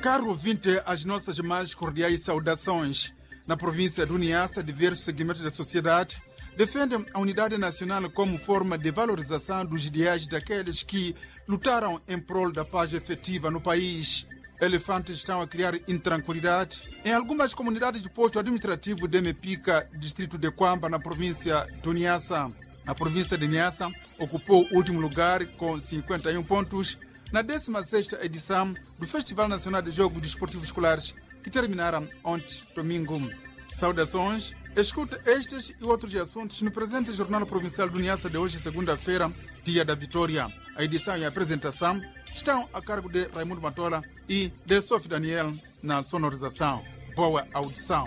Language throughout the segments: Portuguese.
Caro ouvinte, as nossas mais cordiais saudações. Na província do Niassa, diversos segmentos da sociedade defendem a unidade nacional como forma de valorização dos ideais daqueles que lutaram em prol da paz efetiva no país. Elefantes estão a criar intranquilidade em algumas comunidades do posto administrativo de Mepica, distrito de Quamba, na província do Niassa. A província de Niassa ocupou o último lugar com 51 pontos na 16ª edição do Festival Nacional de Jogos Desportivos Escolares, que terminaram ontem, domingo. Saudações, escuta estes e outros assuntos no presente Jornal Provincial do Niassa de hoje, segunda-feira, dia da vitória. A edição e a apresentação estão a cargo de Raimundo Matola e de Sofia Daniel na sonorização. Boa audição.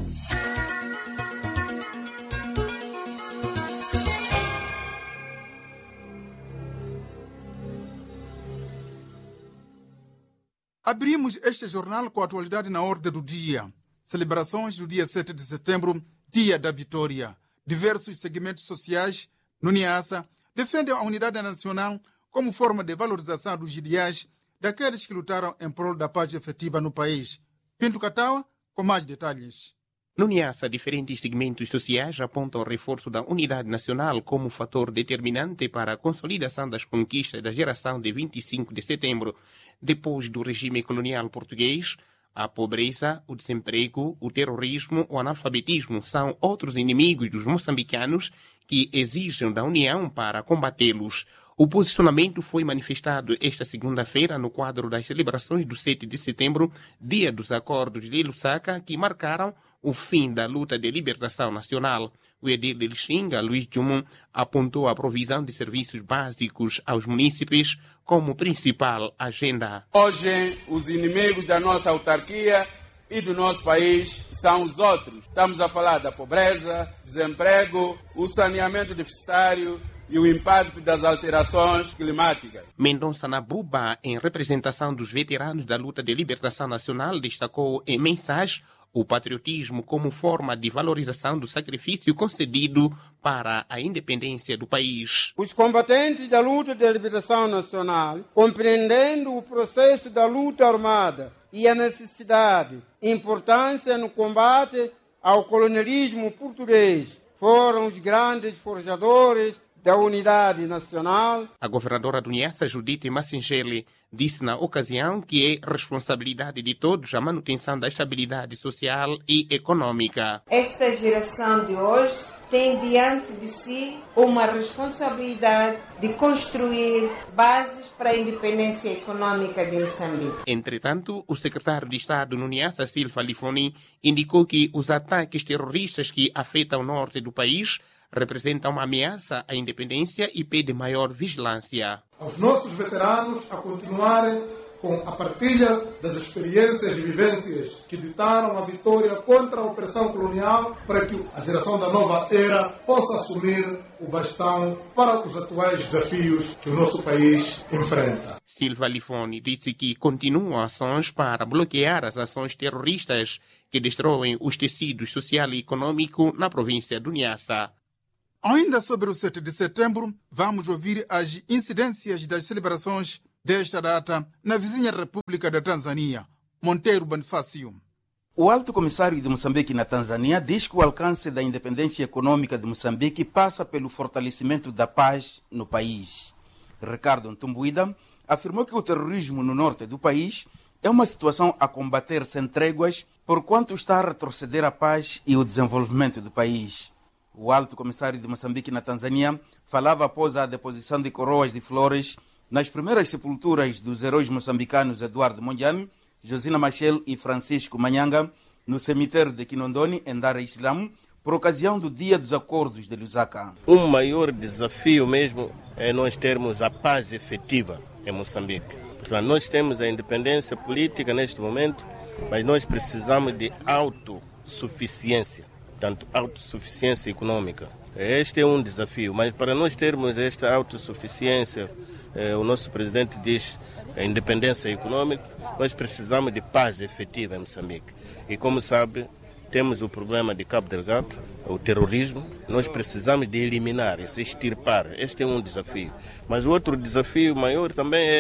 Abrimos este jornal com a atualidade na ordem do dia. Celebrações do dia 7 de setembro, dia da vitória. Diversos segmentos sociais no Niassa defendem a unidade nacional como forma de valorização dos ideais daqueles que lutaram em prol da paz efetiva no país. Pinto Catawa, com mais detalhes. No Niassa, diferentes segmentos sociais apontam o reforço da unidade nacional como fator determinante para a consolidação das conquistas da geração de 25 de setembro. Depois do regime colonial português, a pobreza, o desemprego, o terrorismo, o analfabetismo são outros inimigos dos moçambicanos que exigem da União para combatê-los. O posicionamento foi manifestado esta segunda-feira no quadro das celebrações do 7 de setembro, dia dos acordos de Lusaka, que marcaram o fim da luta de libertação nacional. O edil de Lixinga, Luís Jumum, apontou a provisão de serviços básicos aos munícipes como principal agenda. Hoje, os inimigos da nossa autarquia e do nosso país são os outros. Estamos a falar da pobreza, desemprego, o saneamento deficitário e o impacto das alterações climáticas. Mendonça Nabuba, em representação dos veteranos da luta de libertação nacional, destacou em mensagem o patriotismo como forma de valorização do sacrifício concedido para a independência do país. Os combatentes da luta de libertação nacional, compreendendo o processo da luta armada e a necessidade e importância no combate ao colonialismo português, foram os grandes forjadores da unidade nacional. A governadora do Niassa, Judite Massingeli, disse na ocasião que é responsabilidade de todos a manutenção da estabilidade social e econômica. Esta geração de hoje tem diante de si uma responsabilidade de construir bases para a independência econômica de Moçambique. Entretanto, o secretário de Estado no Niassa, Silva Lifoni, indicou que os ataques terroristas que afetam o norte do país representa uma ameaça à independência e pede maior vigilância. Aos nossos veteranos a continuarem com a partilha das experiências e vivências que ditaram a vitória contra a opressão colonial para que a geração da nova era possa assumir o bastão para os atuais desafios que o nosso país enfrenta. Silva Lifoni disse que continuam ações para bloquear as ações terroristas que destroem os tecidos social e econômico na província do Niassa. Ainda sobre o 7 de setembro, vamos ouvir as incidências das celebrações desta data na vizinha República da Tanzânia. Monteiro Bonifácio. O Alto Comissário de Moçambique na Tanzânia diz que o alcance da independência econômica de Moçambique passa pelo fortalecimento da paz no país. Ricardo Ntumbuida afirmou que o terrorismo no norte do país é uma situação a combater sem tréguas, porquanto está a retroceder a paz e o desenvolvimento do país. O Alto Comissário de Moçambique na Tanzânia falava após a deposição de coroas de flores nas primeiras sepulturas dos heróis moçambicanos Eduardo Mondlane, Josina Machel e Francisco Manyanga, no cemitério de Kinondoni, em Dar es Salaam, por ocasião do Dia dos Acordos de Lusaka. O maior desafio mesmo é nós termos a paz efetiva em Moçambique. Portanto, nós temos a independência política neste momento, mas nós precisamos de autossuficiência. Portanto, autossuficiência econômica. Este é um desafio, mas para nós termos esta autossuficiência, o nosso presidente diz a independência econômica, nós precisamos de paz efetiva em Moçambique. E como sabe, temos o problema de Cabo Delgado, o terrorismo, nós precisamos de eliminar isso, extirpar. Este é um desafio. Mas o outro desafio maior também é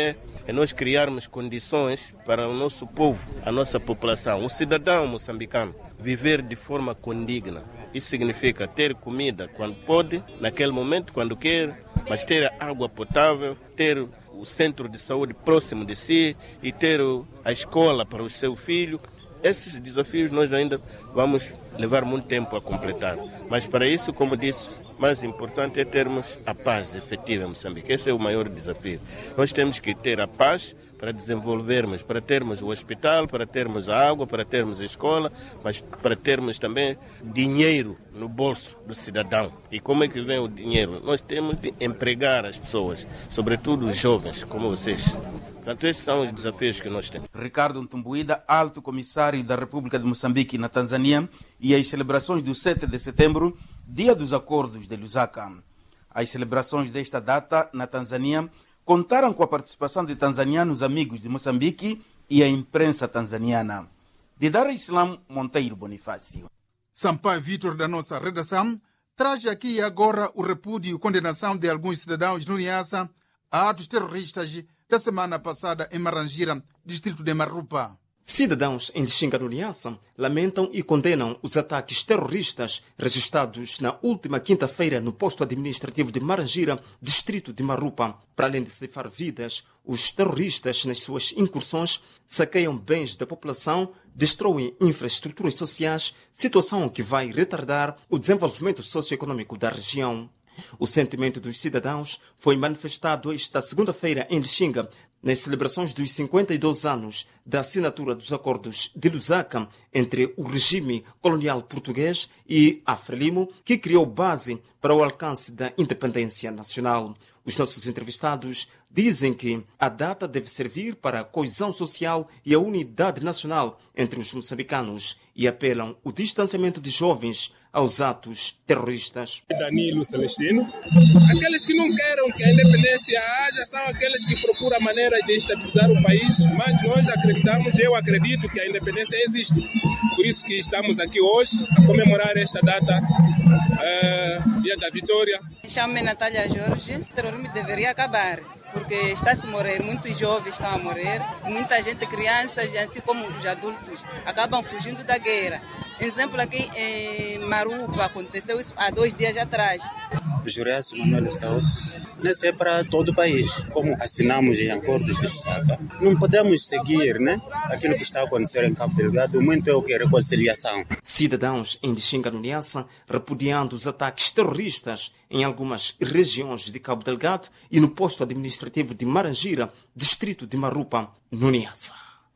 é nós criarmos condições para o nosso povo, a nossa população, o cidadão moçambicano, viver de forma condigna. Isso significa ter comida quando pode, naquele momento, quando quer, mas ter água potável, ter o centro de saúde próximo de si e ter a escola para o seu filho. Esses desafios nós ainda vamos levar muito tempo a completar. Mas para isso, como disse, mais importante é termos a paz efetiva em Moçambique. Esse é o maior desafio. Nós temos que ter a paz para desenvolvermos, para termos o hospital, para termos a água, para termos a escola, mas para termos também dinheiro no bolso do cidadão. E como é que vem o dinheiro? Nós temos de empregar as pessoas, sobretudo os jovens, como vocês. Portanto, esses são os desafios que nós temos. Ricardo Ntumbuida, alto comissário da República de Moçambique na Tanzânia, e as celebrações do 7 de setembro, Dia dos Acordos de Lusaka. As celebrações desta data na Tanzânia contaram com a participação de tanzanianos amigos de Moçambique e a imprensa tanzaniana. De Dar Islam Monteiro Bonifácio. Sampaio Vitor, da nossa redação, traz aqui e agora o repúdio e condenação de alguns cidadãos no Niassa a atos terroristas da semana passada em Marangira, distrito de Marupa. Cidadãos em Lixinga do Niassa lamentam e condenam os ataques terroristas registrados na última quinta-feira no posto administrativo de Marangira, distrito de Marupa. Para além de ceifar vidas, os terroristas, nas suas incursões, saqueiam bens da população, destroem infraestruturas sociais, situação que vai retardar o desenvolvimento socioeconômico da região. O sentimento dos cidadãos foi manifestado esta segunda-feira em Lixinga, nas celebrações dos 52 anos da assinatura dos acordos de Lusaka entre o regime colonial português e a Frelimo, que criou base para o alcance da independência nacional. Os nossos entrevistados dizem que a data deve servir para a coesão social e a unidade nacional entre os moçambicanos e apelam o distanciamento de jovens aos atos terroristas. Danilo Celestino. Aqueles que não querem que a independência haja são aqueles que procuram maneiras de estabilizar o país, mas nós eu acredito que a independência existe. Por isso que estamos aqui hoje a comemorar esta data, Dia da Vitória. Chamo-me Natália Jorge. O terrorismo deveria acabar, porque está-se a morrer, muitos jovens estão a morrer, muita gente, crianças, assim como os adultos, acabam fugindo da guerra. Exemplo, aqui em Marupa aconteceu isso há 2 dias atrás. Jurácio Manuel Estaúdos. Isso é para todo o país. Como assinamos em acordos de Lusaka, não podemos seguir, aquilo que está a acontecer em Cabo Delgado. Muito é o que é reconciliação. Cidadãos em Lixinga do Niassa repudiando os ataques terroristas em algumas regiões de Cabo Delgado e no posto administrativo de Marangira, distrito de Marupa, no Niassa.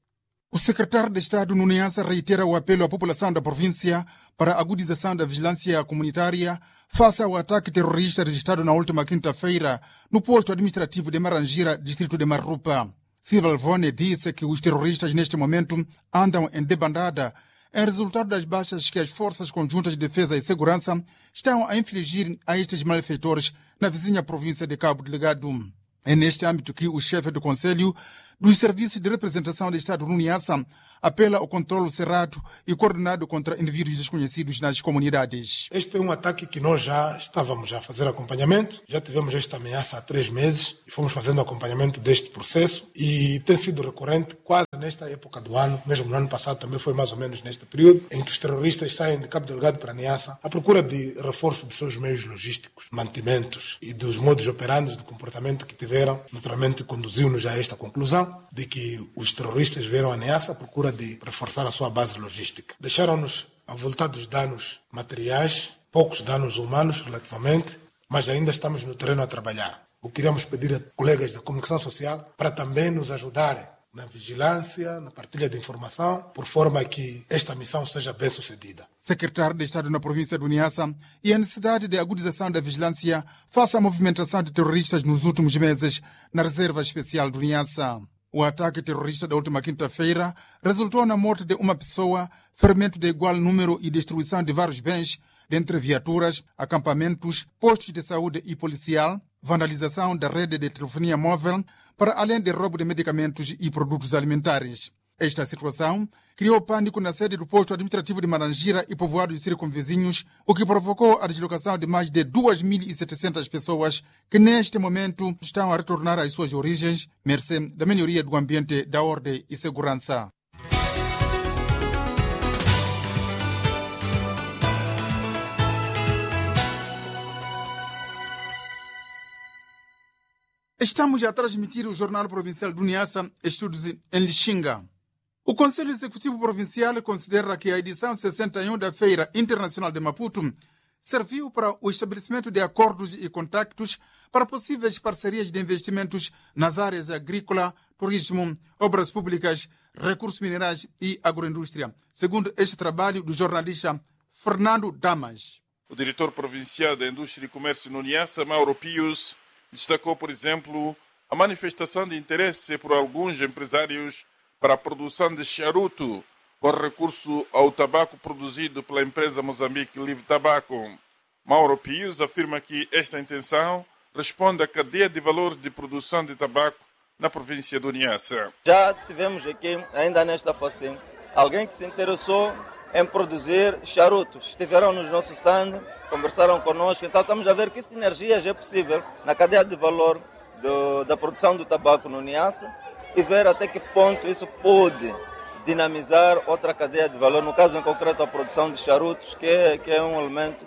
O secretário de Estado no Niassa reitera o apelo à população da província para a agudização da vigilância comunitária face ao ataque terrorista registrado na última quinta-feira no posto administrativo de Marangira, distrito de Marupa. Silva Alvone disse que os terroristas neste momento andam em debandada em resultado das baixas que as forças conjuntas de defesa e segurança estão a infligir a estes malfeitores na vizinha província de Cabo Delgado. É neste âmbito que o chefe do Conselho dos Serviços de Representação do Estado no Niassa apela ao controle cerrado e coordenado contra indivíduos desconhecidos nas comunidades. Este é um ataque que nós já estávamos a fazer acompanhamento, já tivemos esta ameaça há 3 meses e fomos fazendo acompanhamento deste processo e tem sido recorrente quase nesta época do ano, mesmo no ano passado também foi mais ou menos neste período, em que os terroristas saem de Cabo Delgado para Niassa à procura de reforço de seus meios logísticos, mantimentos e dos modos operantes de comportamento que tiveram, naturalmente conduziu-nos a esta conclusão de que os terroristas vieram a Niassa à procura de reforçar a sua base logística. Deixaram-nos avultados danos materiais, poucos danos humanos relativamente, mas ainda estamos no terreno a trabalhar. O que queríamos pedir a colegas da comunicação social para também nos ajudarem na vigilância, na partilha de informação, por forma que esta missão seja bem sucedida. Secretário de Estado na província do Niassa e a necessidade de agudização da vigilância face à movimentação de terroristas nos últimos meses na Reserva Especial do Niassa. O ataque terrorista da última quinta-feira resultou na morte de uma pessoa, ferimento de igual número e destruição de vários bens, dentre viaturas, acampamentos, postos de saúde e policial, vandalização da rede de telefonia móvel, para além de roubo de medicamentos e produtos alimentares. Esta situação criou pânico na sede do posto administrativo de Marangira e povoados circunvizinhos, o que provocou a deslocação de mais de 2.700 pessoas que neste momento estão a retornar às suas origens, mercê da melhoria do ambiente, da ordem e segurança. Estamos a transmitir o Jornal Provincial do Niassa, estudos em Lixinga. O Conselho Executivo Provincial considera que a edição 61 da Feira Internacional de Maputo serviu para o estabelecimento de acordos e contactos para possíveis parcerias de investimentos nas áreas agrícola, turismo, obras públicas, recursos minerais e agroindústria, segundo este trabalho do jornalista Fernando Damas. O diretor provincial da Indústria e Comércio no Niassa, Mauro Pius, destacou, por exemplo, a manifestação de interesse por alguns empresários para a produção de charuto com recurso ao tabaco produzido pela empresa Moçambique Livre Tabaco. Mauro Pius afirma que esta intenção responde à cadeia de valores de produção de tabaco na província do Niassa. Já tivemos aqui, ainda nesta fase, alguém que se interessou em produzir charutos. Estiveram nos nossos stand, conversaram conosco, então estamos a ver que sinergias é possível na cadeia de valor da produção do tabaco no Niassa e ver até que ponto isso pode dinamizar outra cadeia de valor, no caso em concreto a produção de charutos, que é um elemento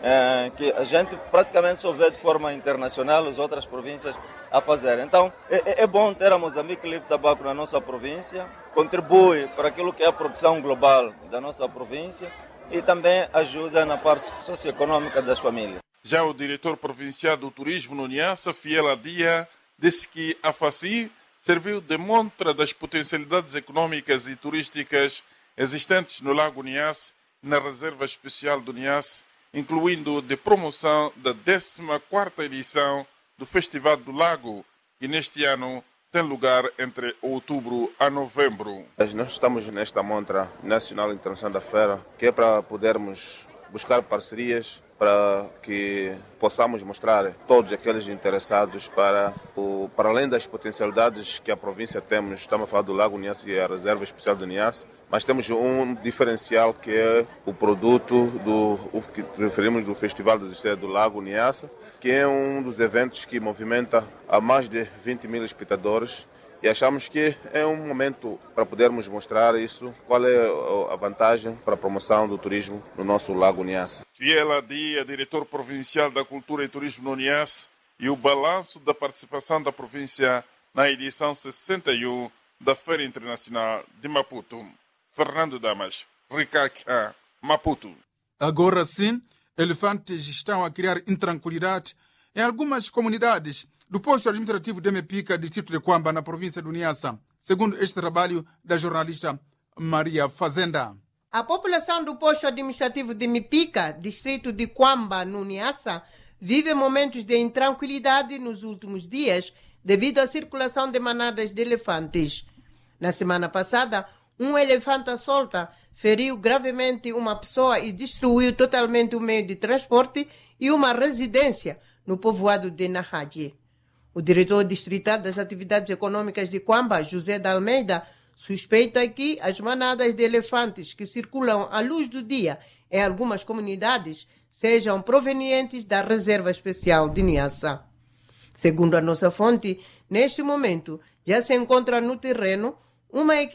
que a gente praticamente só vê de forma internacional as outras províncias a fazer. Então é bom ter a Moçambique Livre Tabaco na nossa província, contribui para aquilo que é a produção global da nossa província e também ajuda na parte socioeconômica das famílias. Já o diretor provincial do turismo no Niassa, Fiel Adia, disse que a FACI serviu de montra das potencialidades econômicas e turísticas existentes no Lago Niassa e na Reserva Especial do Niassa, incluindo de promoção da 14ª edição do Festival do Lago, que neste ano tem lugar entre outubro a novembro. Nós estamos nesta montra nacional e internacional da feira, que é para podermos buscar parcerias para que possamos mostrar a todos aqueles interessados para além das potencialidades que a província temos. Estamos a falar do Lago Niassa e a Reserva Especial do Niassa, mas temos um diferencial que é o produto que referimos do Festival das Estrelas do Lago Niassa, que é um dos eventos que movimenta a mais de 20 mil espectadores. E achamos que é um momento para podermos mostrar isso, qual é a vantagem para a promoção do turismo no nosso Lago Niassa. Fiel Adia, diretor provincial da Cultura e Turismo no Niassa, e o balanço da participação da província na edição 61 da Feira Internacional de Maputo. Fernando Damas, Ricaca, Maputo. Agora sim, elefantes estão a criar intranquilidade em algumas comunidades do posto administrativo de Mepica, distrito de Quamba, na província do Niassa, segundo este trabalho da jornalista Maria Fazenda. A população do posto administrativo de Mepica, distrito de Quamba, no Niassa, vive momentos de intranquilidade nos últimos dias devido à circulação de manadas de elefantes. Na semana passada, um elefante solta feriu gravemente uma pessoa e destruiu totalmente o meio de transporte e uma residência no povoado de Nahadje. O diretor distrital das atividades econômicas de Quamba, José de Almeida, suspeita que as manadas de elefantes que circulam à luz do dia em algumas comunidades sejam provenientes da Reserva Especial de Niassa. Segundo a nossa fonte, neste momento já se encontra no terreno uma equipe